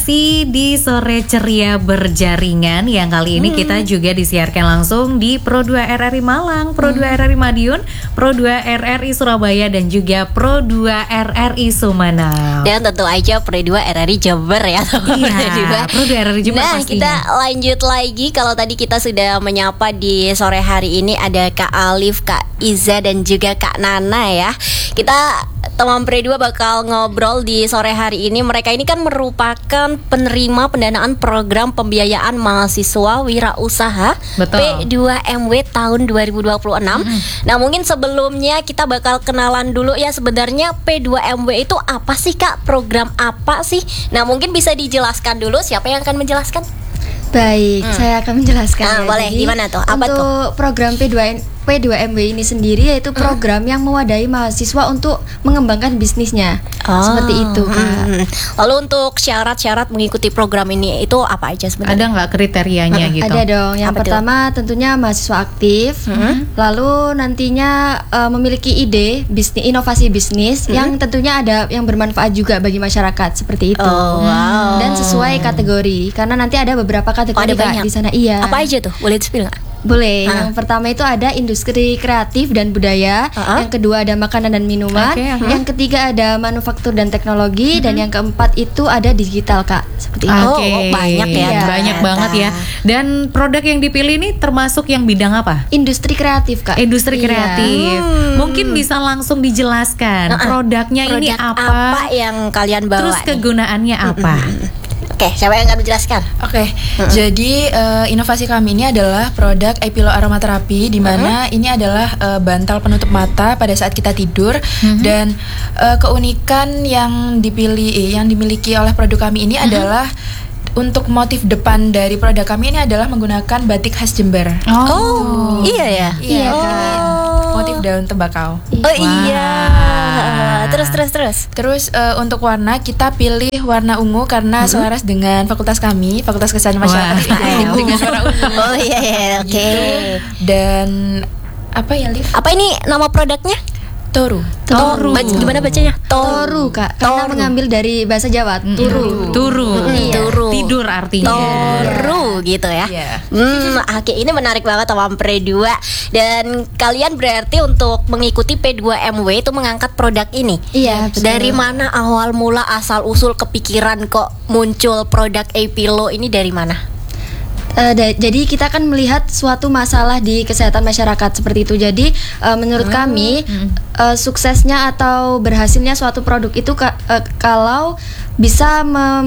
Masih di Sore Ceria Berjaringan yang kali ini kita juga disiarkan langsung di Pro 2 RRI Malang, Pro 2 RRI Madiun, Pro 2 RRI Surabaya dan juga Pro 2 RRI Sumeneb. Dan tentu aja Pro 2 RRI Jember ya. Iya, Pro 2 RRI Jember Nah, pastinya. kita lanjut lagi. Kalau tadi kita sudah menyapa di sore hari ini ada Kak Alif, Kak Iza dan juga Kak Nana ya. Kita teman Pro 2 bakal ngobrol di sore hari ini. Mereka ini kan merupakan penerima pendanaan program pembiayaan mahasiswa wirausaha P2MW tahun 2026. Nah, mungkin sebelumnya kita bakal kenalan dulu ya, sebenarnya P2MW itu apa sih Kak? Program apa sih? Nah, mungkin bisa dijelaskan dulu, siapa yang akan menjelaskan? Baik, saya akan menjelaskan. Boleh, Jadi, gimana tuh? Apa untuk tuh? program P2MW ini sendiri yaitu program yang mewadahi mahasiswa untuk mengembangkan bisnisnya. Seperti itu, Kak. Lalu untuk syarat-syarat mengikuti program ini itu apa aja sebenarnya? Ada nggak kriterianya gitu? Ada dong. Yang Apa pertama tentunya mahasiswa aktif, lalu nantinya memiliki ide bisnis, inovasi bisnis yang tentunya ada yang bermanfaat juga bagi masyarakat seperti itu. Dan sesuai kategori, karena nanti ada beberapa kategori ada Kak, banyak di sana. Iya. Apa aja tuh? Boleh di-spill nggak? Boleh. Yang pertama itu ada industri kreatif dan budaya. Yang kedua ada makanan dan minuman. Yang ketiga ada manufaktur dan teknologi. Dan yang keempat itu ada digital, Kak. Seperti itu. Banyak ya. Iya. Banyak banget ya. Dan produk yang dipilih ini termasuk yang bidang apa? Industri kreatif, Kak. Industri Iya. kreatif. Mungkin bisa langsung dijelaskan produknya ini Produk apa yang kalian bawa? terus nih? kegunaannya apa? Oke, siapa yang akan menjelaskan? Oke, jadi inovasi kami ini adalah produk Epilo Aromaterapi, di mana ini adalah bantal penutup mata pada saat kita tidur. Dan keunikan yang dimiliki oleh produk kami ini adalah untuk motif depan dari produk kami ini adalah menggunakan batik khas Jember. Iya ya. Iya, motif daun tembakau. Iya. Terus. Terus untuk warna kita pilih warna ungu karena selaras dengan fakultas kami, Fakultas Kesehatan Masyarakat dengan warna ungu. Oh iya, oke. Dan apa ya, Liv? Apa ini nama produknya? Toru. Gimana bacanya? Toru, Kak. Karena mengambil dari bahasa Jawa. Turu. Turu. Turu. Tidur artinya. Toru gitu ya. Oke, ini menarik banget teman P2. Dan kalian berarti untuk mengikuti P2MW itu mengangkat produk ini. Iya, betul. Dari mana awal mula asal usul kepikiran kok muncul produk Epilo ini dari mana? Jadi kita akan melihat suatu masalah di kesehatan masyarakat seperti itu. Jadi menurut kami suksesnya atau berhasilnya suatu produk itu kalau bisa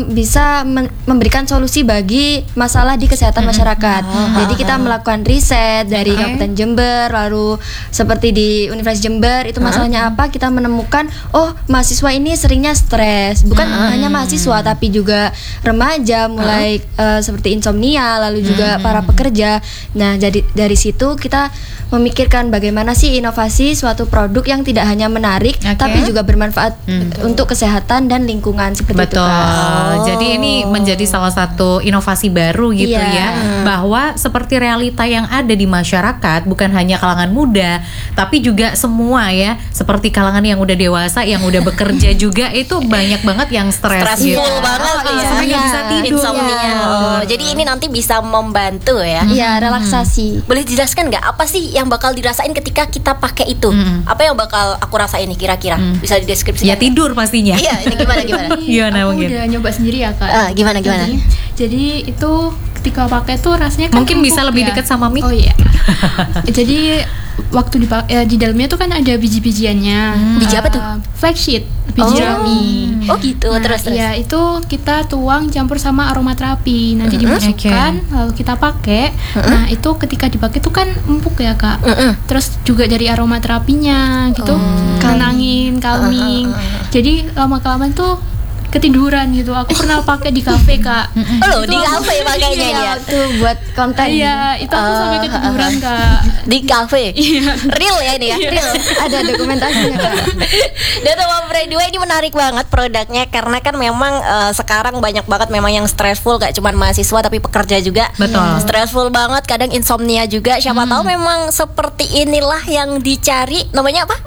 memberikan solusi bagi masalah di kesehatan masyarakat. Jadi kita melakukan riset dari Kabupaten Jember, lalu seperti di Universitas Jember itu masalahnya apa, kita menemukan mahasiswa ini seringnya stres. Bukan hanya mahasiswa tapi juga remaja mulai seperti insomnia, lalu juga para pekerja. Nah, jadi dari situ kita memikirkan bagaimana sih inovasi suatu produk yang tidak hanya menarik tapi juga bermanfaat untuk kesehatan dan lingkungan seperti Betul. itu, Kak. Jadi ini menjadi salah satu inovasi baru gitu ya, bahwa seperti realita yang ada di masyarakat bukan hanya kalangan muda, tapi juga semua ya, seperti kalangan yang udah dewasa, yang udah bekerja juga itu banyak banget yang stres gitu. banget ya. Sampai nggak bisa tidur. Insomnia. Jadi ini nanti bisa membantu ya. Iya, relaksasi. Boleh dijelaskan nggak apa sih yang bakal dirasain ketika kita pakai itu? Apa yang bakal aku rasain nih kira-kira? Bisa dideskripsikan? Ya tidur pastinya. Iya, ini gimana? Gimana Aku mungkin? udah nyoba sendiri ya, Kak. Gimana? Jadi itu ketika pakai tuh rasanya kan Mungkin bisa empuk lebih ya. dekat sama mic. Oh iya. Jadi waktu di dalamnya tuh kan ada biji-bijiannya. Biji apa tuh? Flaxseed, biji rangi. Oh gitu. Nah, terus. Iya, itu kita tuang campur sama aromaterapi. Nanti dimasukkan, lalu kita pakai. Nah, itu ketika dipakai tuh kan empuk ya, Kak. Terus juga dari aromaterapinya gitu, nenangin, calming. Jadi lama-kelamaan tuh ketiduran gitu. Aku pernah pakai di kafe, Kak. Di kafe pakainya ya. Itu buat konten. Iya, itu aku sampai ketiduran, Kak. Di kafe. Real ya ini ya. Real. Ada dokumentasinya, Kak. Dan teman Pre2 ini menarik banget produknya karena kan memang sekarang banyak banget memang yang stressful, gak cuma mahasiswa tapi pekerja juga. Betul. Stressful banget, kadang insomnia juga. Siapa tahu memang seperti inilah yang dicari. Namanya apa?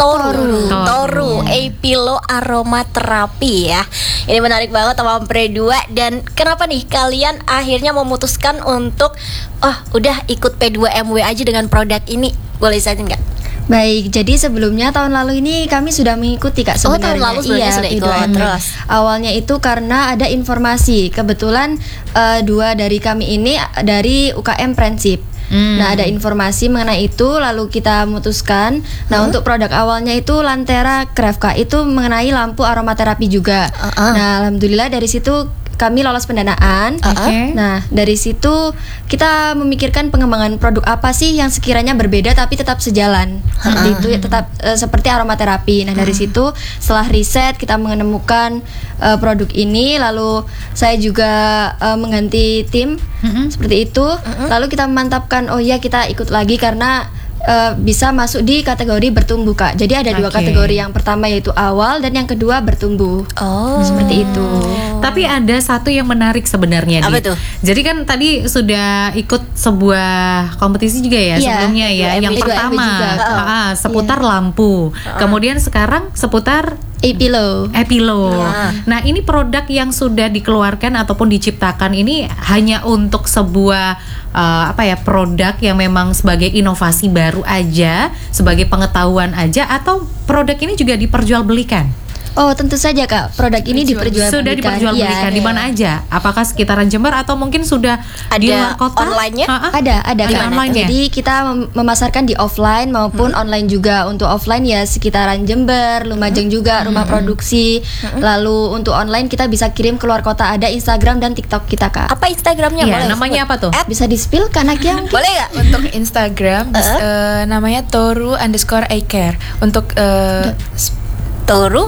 Toru Epilo Aromaterapi ya. Ini menarik banget teman Pre 2. Dan kenapa nih kalian akhirnya memutuskan untuk udah ikut P2MW aja dengan produk ini? Boleh saya nggak? Baik, jadi sebelumnya tahun lalu ini kami sudah mengikuti Kak sebenarnya. Tahun lalu sebenarnya sudah ikut. P2MW. Terus awalnya itu karena ada informasi. Kebetulan dua dari kami ini dari UKM Prinsip. Nah, ada informasi mengenai itu, lalu kita memutuskan. Nah, untuk produk awalnya itu Lantera Krevka, itu mengenai lampu aromaterapi juga. Nah, alhamdulillah dari situ kami lolos pendanaan. Nah, dari situ kita memikirkan pengembangan produk apa sih yang sekiranya berbeda tapi tetap sejalan. Seperti itu ya, tetap seperti aromaterapi. Nah, dari situ setelah riset kita menemukan produk ini, lalu saya juga mengganti tim seperti itu. Lalu kita memantapkan, oh ya kita ikut lagi karena bisa masuk di kategori bertumbuh Kak. Jadi ada dua kategori, yang pertama yaitu awal dan yang kedua bertumbuh. Seperti itu. Tapi ada satu yang menarik sebenarnya. Apa tuh? Jadi kan tadi sudah ikut sebuah kompetisi juga ya sebelumnya ya. Yang pertama seputar lampu. Kemudian sekarang seputar Epilo. Nah, ini produk yang sudah dikeluarkan ataupun diciptakan ini hanya untuk sebuah produk yang memang sebagai inovasi baru aja, sebagai pengetahuan aja, atau produk ini juga diperjualbelikan? Oh, tentu saja Kak, produk ini diperjualbelikan. Sudah diperjualbelikan di mana aja? Apakah sekitaran Jember atau mungkin sudah di luar kota? Online-nya? Ada Kak. Online-nya? Jadi kita memasarkan di offline maupun online juga. Untuk offline ya sekitaran Jember, Lumajang juga, rumah produksi. Lalu untuk online kita bisa kirim keluar kota, ada Instagram dan TikTok kita Kak. Apa Instagramnya? Iya, namanya apa tuh? Bisa di-spill kan Akia? Boleh nggak? Untuk Instagram namanya Toru_Icare. Untuk Toru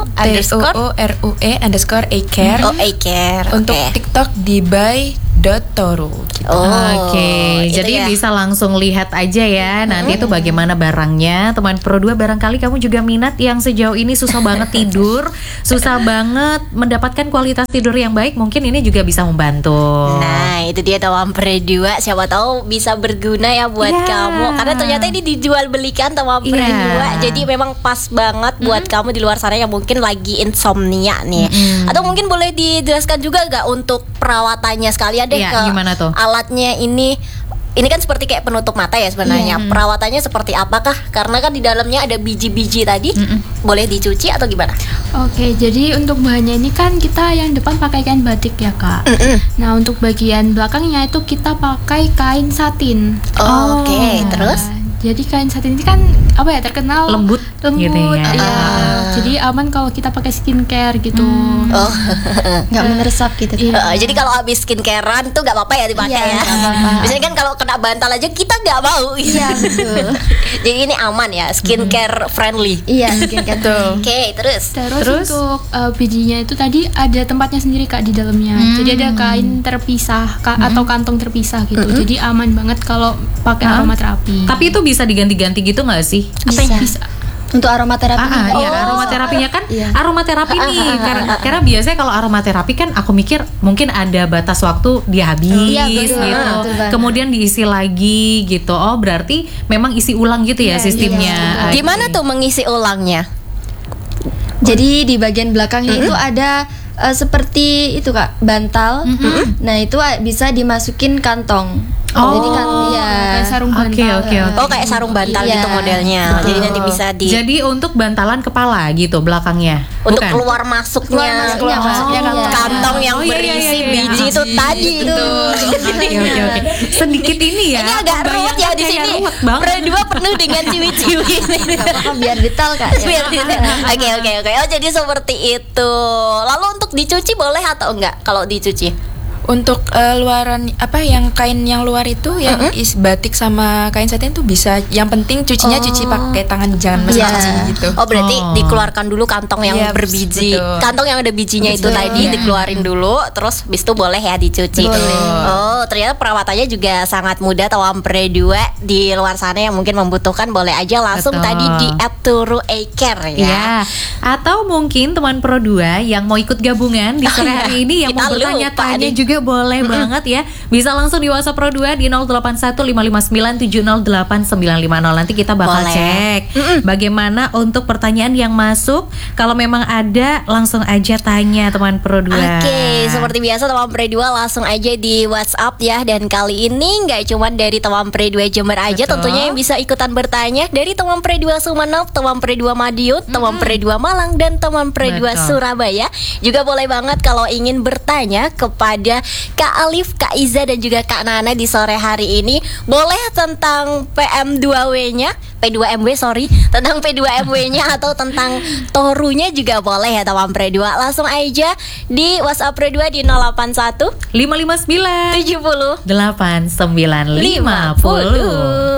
TOORUE_Icare. Icare. Untuk TikTok di by.toru gitu. Jadi bisa langsung lihat aja ya nanti itu bagaimana barangnya. Teman Pro 2, barangkali kamu juga minat yang sejauh ini susah banget tidur, susah banget mendapatkan kualitas tidur yang baik, mungkin ini juga bisa membantu. Nah, itu dia teman Pro 2, siapa tahu bisa berguna ya buat kamu. Karena ternyata ini dijual belikan teman Pro 2. Jadi memang pas banget buat kamu di luar sana yang mungkin lagi insomnia nih. Atau mungkin boleh dijelaskan juga gak untuk perawatannya sekalian deh ke gimana tuh? Alatnya ini kan seperti kayak penutup mata ya sebenarnya. Perawatannya seperti apakah? Karena kan di dalamnya ada biji-biji tadi. Boleh dicuci atau gimana? Oke, jadi untuk bahannya ini kan kita yang depan pakai kain batik ya Kak. Nah, untuk bagian belakangnya itu kita pakai kain satin. Terus? Jadi kain satin ini kan terkenal lembut gitu ya. Jadi aman kalau kita pakai skincare gitu. Nggak meresap gitu. Jadi kalau habis skincarean tuh nggak apa-apa ya dipakai ya. Biasanya kan kalau kena bantal aja kita nggak mau. Iya, betul. Jadi ini aman ya, skincare friendly. Iya, skincare. Oke, terus untuk bijinya itu tadi ada tempatnya sendiri Kak di dalamnya. Jadi ada kain terpisah atau kantong terpisah gitu. Jadi aman banget kalau pakai aromaterapi. Tapi itu bisa diganti-ganti gitu nggak sih? Bisa. Untuk aromaterapi. Iya, aromaterapinya kan aromaterapi nih. Karena biasanya kalau aromaterapi kan aku mikir mungkin ada batas waktu dia habis gitu. Kemudian diisi lagi gitu. Oh, berarti memang isi ulang gitu ya sistemnya. Gimana tuh mengisi ulangnya? Jadi di bagian belakangnya itu ada seperti itu Kak, bantal. Nah, itu bisa dimasukin kantong. Jadi kan kayak sarung bantal. Kayak sarung bantal gitu modelnya. Jadi nanti bisa Jadi untuk bantalan kepala gitu belakangnya. Untuk keluar masuknya kantong yang berisi biji itu tadi itu. Oke. Sedikit ini ya. Ini agak ruwet ya di sini. Berdua penuh dengan ciwi-ciwi. Biar detail Kak. Oke. Oh, jadi seperti itu. Lalu untuk dicuci boleh atau enggak kalau dicuci? Untuk luaran yang kain yang luar itu yang batik sama kain satin tuh bisa. Yang penting cucinya cuci pakai tangan, jangan mesin gitu. Oh, berarti dikeluarkan dulu kantong yang berbiji. Betul. Kantong yang ada bijinya itu tadi dikeluarin dulu, terus bis itu boleh ya dicuci. Oh, ternyata perawatannya juga sangat mudah. Teman Pre 2 di luar sana yang mungkin membutuhkan boleh aja langsung tadi di @toru_icare ya. Atau mungkin teman Pro 2 yang mau ikut gabungan di sore hari ini yang mau bertanya-tanya juga Oke, boleh banget ya. Bisa langsung di WhatsApp Pro 2 di 081559708950. Nanti kita bakal cek bagaimana untuk pertanyaan yang masuk. Kalau memang ada, langsung aja tanya teman Pro 2. Oke, seperti biasa teman Pro 2 langsung aja di WhatsApp ya. Dan kali ini nggak cuma dari teman Pro 2 Jember aja, tentunya yang bisa ikutan bertanya dari teman Pro 2 Sumeneb, teman Pro 2 Madiun, teman Pro 2 Malang, dan teman Pro 2 Surabaya. Juga boleh banget kalau ingin bertanya kepada Kak Alif, Kak Iza, dan juga Kak Nana di sore hari ini. Boleh tentang PM2W-nya, P2MW sorry, tentang P2MW-nya atau tentang Torunya juga boleh ya teman Pro 2. Langsung aja di WhatsApp Pro 2 di 081 559 70 8950.